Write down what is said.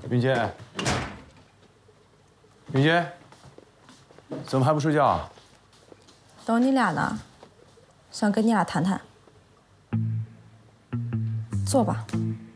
云杰，云杰，怎么还不睡觉啊？ 等你俩呢，想跟你俩谈谈。坐吧。